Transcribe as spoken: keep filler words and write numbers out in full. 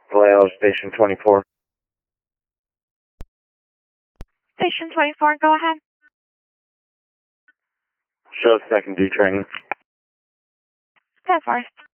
Vallejo, Station twenty-four. Station twenty-four, go ahead. Show second D training. ten four.